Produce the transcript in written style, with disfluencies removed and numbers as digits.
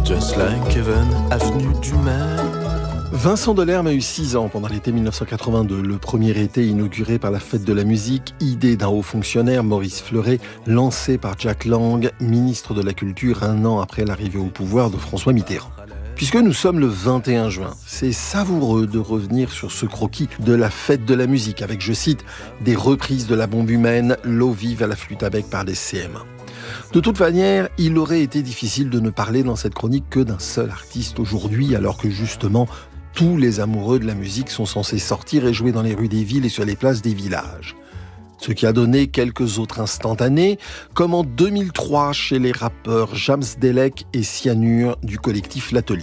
Just like heaven, avenue du Maine. Vincent Delerme a eu 6 ans pendant l'été 1982. Le premier été inauguré par la Fête de la musique, idée d'un haut fonctionnaire, Maurice Fleuret, lancé par Jack Lang, ministre de la Culture, un an après l'arrivée au pouvoir de François Mitterrand. Puisque nous sommes le 21 juin, c'est savoureux de revenir sur ce croquis de la Fête de la musique, avec, je cite, des reprises de La Bombe humaine, L'eau vive à la flûte à bec par les CM1. De toute manière, il aurait été difficile de ne parler dans cette chronique que d'un seul artiste aujourd'hui, alors que justement, tous les amoureux de la musique sont censés sortir et jouer dans les rues des villes et sur les places des villages. Ce qui a donné quelques autres instantanés, comme en 2003 chez les rappeurs Jams Delek et Cyanure du collectif L'Atelier.